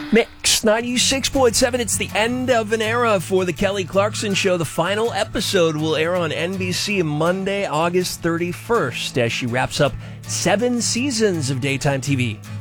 Mix 96.7. It's the end of an era for the Kelly Clarkson Show. The final episode will air on NBC Monday, August 31st, as she wraps up 7 seasons of daytime TV.